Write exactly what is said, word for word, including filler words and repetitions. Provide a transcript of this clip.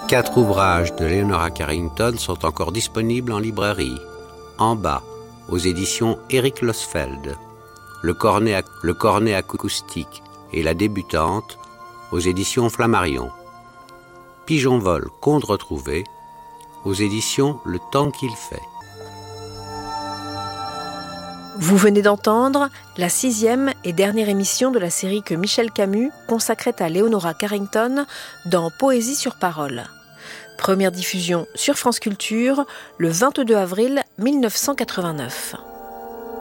Quatre ouvrages de Leonora Carrington sont encore disponibles en librairie. En bas, aux éditions Éric Losfeld, Le cornet, à, le cornet acoustique et la débutante, aux éditions Flammarion. Pigeon vol, conte retrouvé, aux éditions Le Temps qu'il fait. Vous venez d'entendre la sixième et dernière émission de la série que Michel Camus consacrait à Leonora Carrington dans Poésie sur parole. Première diffusion sur France Culture le vingt-deux avril mille neuf cent quatre-vingt-neuf.